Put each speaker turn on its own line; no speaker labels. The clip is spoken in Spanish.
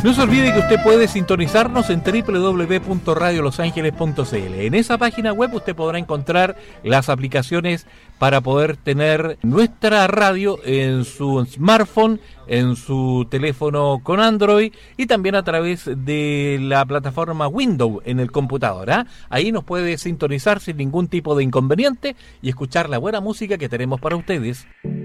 No se olvide que usted puede sintonizarnos en www.radiolosangeles.cl. En esa página web usted podrá encontrar las aplicaciones para poder tener nuestra radio en su smartphone, en su teléfono con Android y también a través de la plataforma Windows en el computador. Ahí nos puede sintonizar sin ningún tipo de inconveniente y escuchar la buena música que tenemos para ustedes.